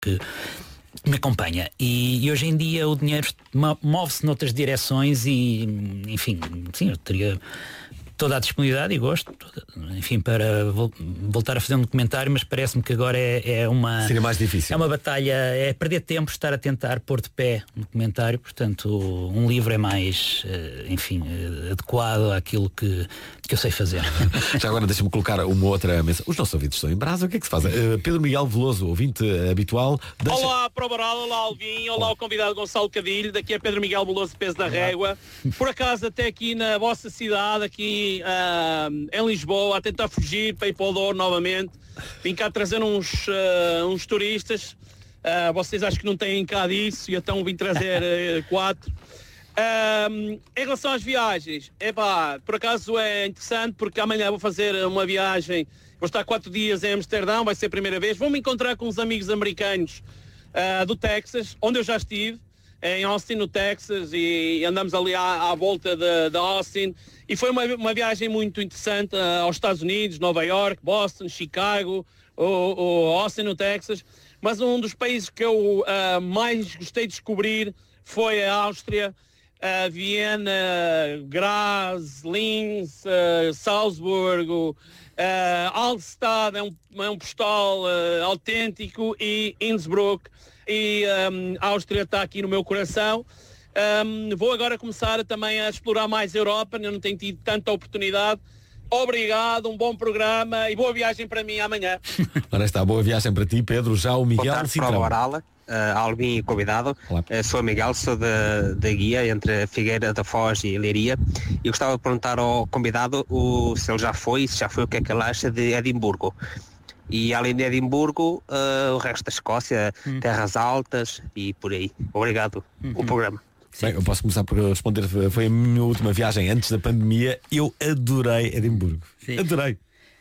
que me acompanha. E hoje em dia o dinheiro move-se noutras direções e, enfim, sim, eu teria toda a disponibilidade e gosto, enfim, para voltar a fazer um documentário, mas parece-me que agora seria mais difícil. É uma batalha, é perder tempo estar a tentar pôr de pé um documentário, portanto um livro é mais, enfim, adequado àquilo que eu sei fazer. Já agora deixa-me colocar uma outra mensagem. Os nossos ouvintes estão em brasa, o que é que se faz? Pedro Miguel Veloso, ouvinte habitual. Olá, Provaral, olá, Alvin, olá, o convidado Gonçalo Cadilho, daqui é Pedro Miguel Veloso, Peso da Régua. Por acaso, até aqui na vossa cidade, aqui em Lisboa, a tentar fugir para ir para o Douro novamente. Vim cá trazer uns turistas. Vocês acham que não têm cá disso, e então vim trazer 4. Em relação às viagens, por acaso é interessante, porque amanhã vou fazer uma viagem, vou estar 4 dias em Amsterdão, vai ser a primeira vez. Vou-me encontrar com uns amigos americanos do Texas, onde eu já estive, em Austin, no Texas, e andamos ali à volta de Austin, e foi uma viagem muito interessante aos Estados Unidos, Nova York, Boston, Chicago, Austin, no Texas. Mas um dos países que eu mais gostei de descobrir foi a Áustria, Viena, Graz, Linz, Salzburgo, Alstad é um postal autêntico, e Innsbruck, e a Áustria está aqui no meu coração. Vou agora começar também a explorar mais a Europa, eu não tenho tido tanta oportunidade. Obrigado, um bom programa e boa viagem para mim amanhã. Ora está, boa viagem para ti, Pedro. Já o Miguel Cintrão. Alvin e convidado. Sou Miguel, sou da guia entre Figueira da Foz e Leiria, e gostava de perguntar ao convidado se ele já foi, o que é que ele acha de Edimburgo. E além de Edimburgo, o resto da Escócia, Terras Altas e por aí. Obrigado pelo programa. Bem, eu posso começar por responder. Foi a minha última viagem antes da pandemia. Eu adorei Edimburgo. Sim. Adorei.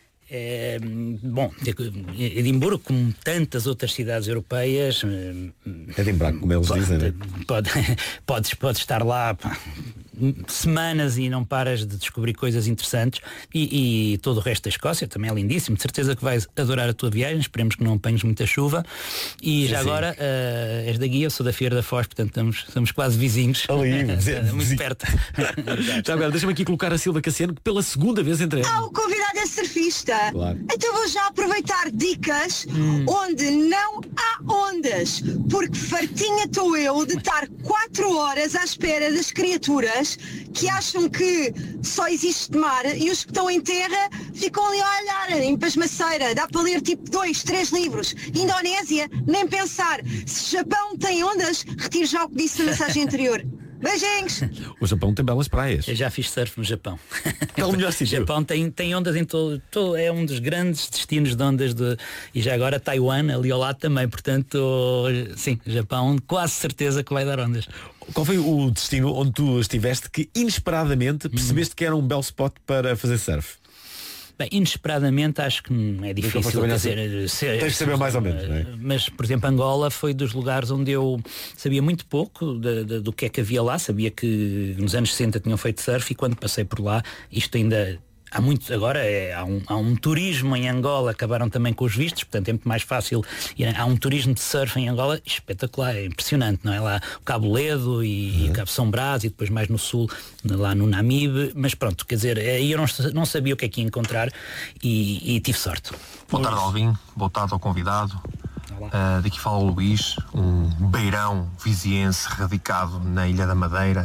Bom, Edimburgo, como tantas outras cidades europeias, Edimburgo, como eles dizem, né? Podes estar lá semanas e não paras de descobrir coisas interessantes, e todo o resto da Escócia também é lindíssimo. De certeza que vais adorar a tua viagem, esperemos que não apanhes muita chuva. E já agora és da guia, eu sou da Figueira da Foz, portanto estamos quase vizinhos. Muito perto. Já agora deixa-me aqui colocar a Silva Cassiano, que pela segunda vez entre o convidado é surfista. Claro. Então vou já aproveitar dicas onde não há ondas, porque fartinha estou eu de estar 4 horas à espera das criaturas que acham que só existe mar, e os que estão em terra ficam ali a olhar em pasmaceira. Dá para ler tipo 2, 3 livros. Indonésia, nem pensar. Se Japão tem ondas, retiro já o que disse na mensagem anterior. Beijinhos! O Japão tem belas praias. Eu já fiz surf no Japão. É o melhor sítio. O Japão tem ondas em todo, é um dos grandes destinos de ondas e já agora Taiwan ali ao lado também, portanto, sim, Japão quase certeza que vai dar ondas. Qual foi o destino onde tu estiveste que inesperadamente percebeste que era um belo spot para fazer surf? Bem, inesperadamente acho que é difícil dizer. Tens de saber mais ou menos, não é? Mas, por exemplo, Angola foi dos lugares onde eu sabia muito pouco do que é que havia lá. Sabia que nos anos 60 tinham feito surf, e quando passei por lá, isto ainda... Há muito, agora há um turismo em Angola, acabaram também com os vistos, portanto é muito mais fácil. Há um turismo de surf em Angola espetacular, é impressionante, não é? Lá o Cabo Ledo e o Cabo São Brás, e depois mais no sul, lá no Namibe, mas pronto, quer dizer, aí eu não sabia o que é que ia encontrar, e tive sorte. Boa tarde, Alvin, boa tarde ao convidado. Daqui fala o Luís, um beirão viziense radicado na Ilha da Madeira.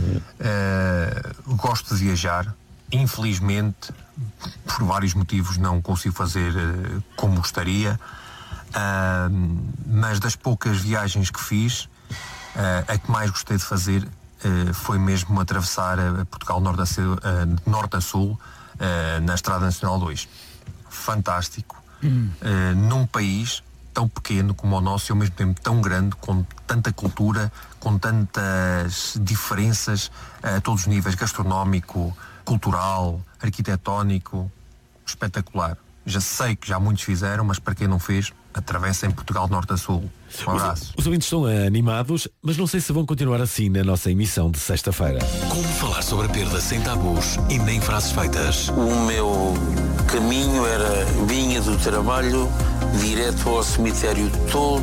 Gosto de viajar. Infelizmente, por vários motivos, não consigo fazer como gostaria, mas das poucas viagens que fiz, a que mais gostei de fazer foi mesmo atravessar Portugal de norte a sul, na Estrada Nacional 2. Fantástico. Num país tão pequeno como o nosso e ao mesmo tempo tão grande, com tanta cultura, com tantas diferenças a todos os níveis, gastronómico, cultural, arquitetónico, espetacular. Já sei que já muitos fizeram, mas para quem não fez, atravessem Portugal de norte a sul. Um abraço. Os ouvintes estão animados, mas não sei se vão continuar assim na nossa emissão de sexta-feira. Como falar sobre a perda sem tabus e nem frases feitas? O meu caminho vinha do trabalho direto ao cemitério todos